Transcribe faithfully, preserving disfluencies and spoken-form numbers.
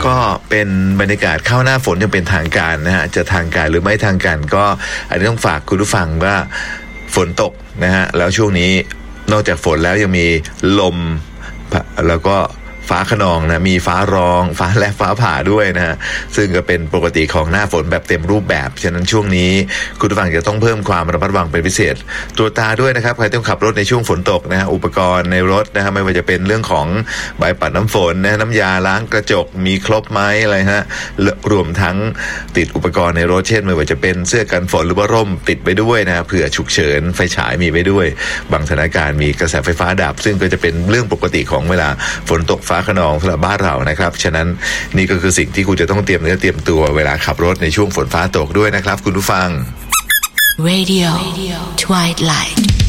ก็เป็นบรรยากาศเข้าหน้าฝนยังเป็นทางการนะฮะจะทางการหรือไม่ทางการก็อันนี้ต้องฝากคุณผู้ฟังว่าฝนตกนะฮะแล้วช่วงนี้นอกจากฝนแล้วยังมีลมแล้วก็ฟ้าคะนองนะมีฟ้าร้องฟ้าแลบฟ้าผ่าด้วยนะฮะซึ่งก็เป็นปกติของหน้าฝนแบบเต็มรูปแบบฉะนั้นช่วงนี้คุณผู้ฟังจะต้องเพิ่มความระมัดระวังเป็นพิเศษตัวตาด้วยนะครับใครต้องขับรถในช่วงฝนตกนะฮะอุปกรณ์ในรถนะฮะไม่ว่าจะเป็นเรื่องของใบปัดน้ำฝนนะน้ำยาล้างกระจกมีครบไหมอะไรฮะรวมทั้งติดอุปกรณ์ในรถเช่นไม่ว่าจะเป็นเสื้อกันฝนหรือว่าร่มติดไปด้วยนะเผื่อฉุกเฉินไฟฉายมีไปด้วยบางสถานการณ์มีกระแสไฟฟ้าดับซึ่งก็จะเป็นเรื่องปกติของเวลาฝนตกฟ้าคะนองสำหรับบ้านเรานะครับฉะนั้นนี่ก็คือสิ่งที่คุณจะต้องเตรียมเนื้อเตรียมตัวเวลาขับรถในช่วงฝนฟ้าตกด้วยนะครับคุณผู้ฟัง Radio Twilight